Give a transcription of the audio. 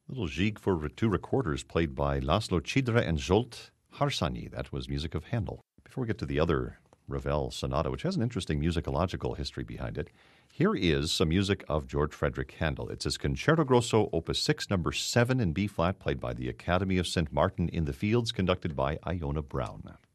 Little Gigue for two recorders played by Laszlo Cidre and Zsolt Harsanyi. That was music of Handel. Before we get to the other Ravel sonata, which has an interesting musicological history behind it, here is some music of George Frederick Handel. It's his Concerto Grosso, Opus 6, number 7 in B-flat, played by the Academy of St. Martin in the Fields, conducted by Iona Brown.